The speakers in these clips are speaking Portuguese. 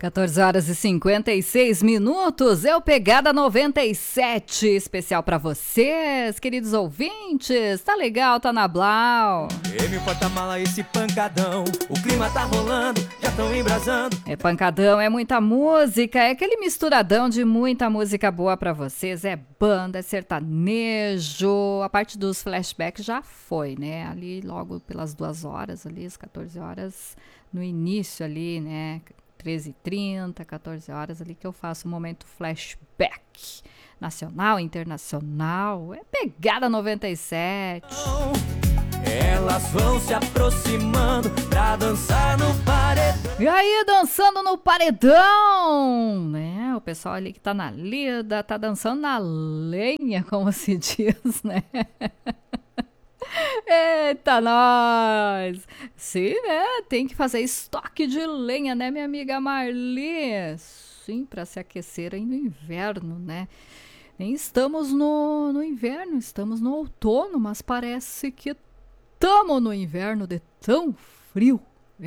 14 horas e 56 minutos, é o Pegada 97, especial pra vocês, queridos ouvintes. Tá legal, tá na Blau. Ei, meu porta-mala, esse pancadão, o clima tá rolando, já tão embrasando. É pancadão, é muita música, é aquele misturadão de muita música boa pra vocês. É banda, é sertanejo, a parte dos flashbacks já foi, né? Ali logo pelas 2 horas, ali às 14 horas, no início ali, né? 13h30, 14 horas ali que eu faço um momento flashback. Nacional, internacional, é Pegada 97. Elas vão se aproximando pra dançar no paredão. E aí, dançando no paredão, né? O pessoal ali que tá na lida, tá dançando na lenha, como se diz, né? Eita, nós! Sim, né? Tem que fazer estoque de lenha, né, minha amiga Marli? Sim, para se aquecer aí no inverno, né? Nem estamos no inverno, estamos no outono, mas parece que estamos no inverno de tão frio.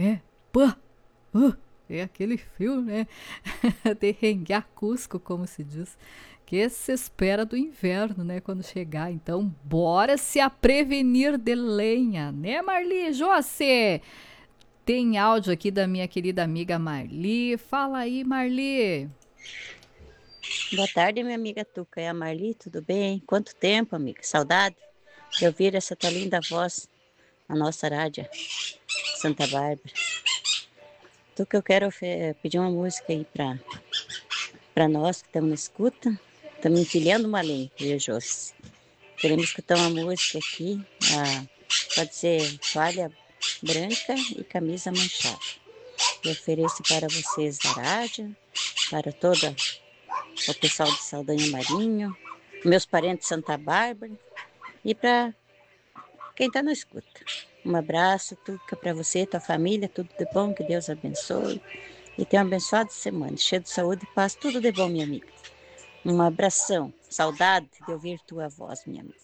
É aquele frio, né? De rengar Cusco, como se diz. Que se espera do inverno, né, quando chegar. Então, bora se a prevenir de lenha, né, Marli? José, tem áudio aqui da minha querida amiga Marli. Fala aí, Marli. Boa tarde, minha amiga Tuca. É a Marli, tudo bem? Quanto tempo, amiga? Saudade de ouvir essa tua linda voz na nossa rádio Santa Bárbara. Tuca, eu quero pedir uma música aí para nós que estamos na escuta. Estamos empilhando uma lenha, viu, Josi? Queremos escutar uma música aqui, pode ser toalha branca e camisa manchada. Eu ofereço para vocês da rádio, para todo o pessoal de Saldanha Marinho, meus parentes de Santa Bárbara e para quem está na escuta. Um abraço, Tuca, para você, tua família, tudo de bom, que Deus abençoe. E tenha uma abençoada semana, cheia de saúde e paz, tudo de bom, minha amiga. Um abração, saudade de ouvir tua voz, minha amiga.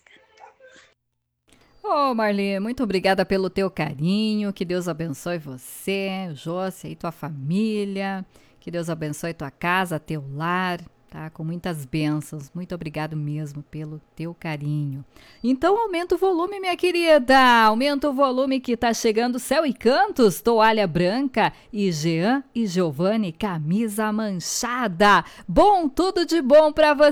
Ô, Marli, muito obrigada pelo teu carinho, que Deus abençoe você, José e tua família, que Deus abençoe tua casa, teu lar, tá? Com muitas bênçãos, muito obrigado mesmo pelo teu carinho. Então aumenta o volume, minha querida, aumenta o volume que tá chegando Céu e Cantos, toalha branca e Jean e Giovanni, camisa manchada. Bom, tudo de bom pra você.